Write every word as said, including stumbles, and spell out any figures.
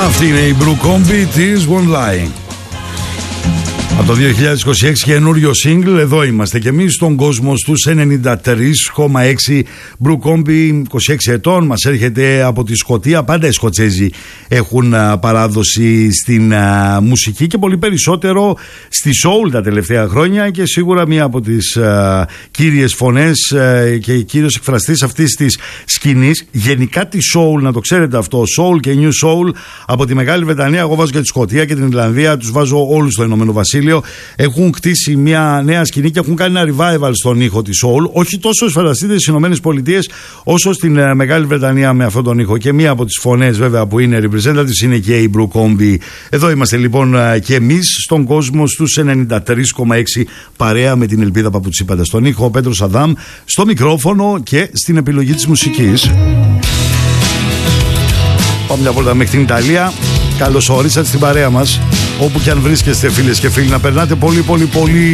Αυτή είναι η Blue Combi της Won't Lie. Από το δύο χιλιάδες είκοσι έξι καινούριο single, εδώ είμαστε και εμείς στον κόσμο στους ενενήντα τρία κόμμα έξι. Blue Combi, είκοσι έξι ετών, μας έρχεται από τη Σκωτία. Πάντα οι Σκοτσέζοι έχουν α, παράδοση στην α, μουσική και πολύ περισσότερο στη soul τα τελευταία χρόνια, και σίγουρα μία από τις α, κύριες φωνές α, και κύριος εκφραστής αυτής της σκηνής, γενικά τη soul, να το ξέρετε αυτό, soul και new soul από τη Μεγάλη Βρετανία. Εγώ βάζω και τη Σκωτία και την Ιρλανδία, τους βάζω όλους στο Ηνωμένο Βασίλειο. Έχουν κτίσει μια νέα σκηνή και έχουν κάνει ένα revival στον ήχο της soul. Όχι τόσο σφαιραστείτε στις Ηνωμένες Πολιτείες όσο στην uh, Μεγάλη Βρετανία με αυτόν τον ήχο. Και μία από τις φωνές βέβαια που είναι representatives είναι και η Blue Combi. Εδώ είμαστε λοιπόν uh, και εμείς στον κόσμο στους ενενήντα τρία κόμμα έξι, παρέα με την Ελπίδα Παπουτσίπαντα στον ήχο, ο Πέτρος Αδάμ στο μικρόφωνο και στην επιλογή της μουσικής. Πάμε μια βόλτα μέχρι την Ιταλία. Καλώς ορίσατε στην παρέα μας, όπου και αν βρίσκεστε φίλες και φίλοι. Να περνάτε πολύ πολύ πολύ